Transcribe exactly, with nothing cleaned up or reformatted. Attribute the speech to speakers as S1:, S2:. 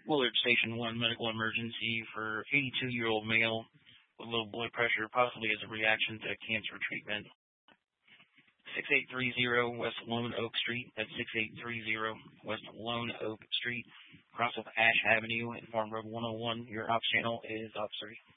S1: Willard Station one medical emergency for eighty-two-year-old male with low blood pressure, possibly as a reaction to cancer treatment. six eight three zero West Lone Oak Street. That's six eight three zero West Lone Oak Street, across of Ash Avenue and Farm Road one oh one. Your ops channel is Ops three.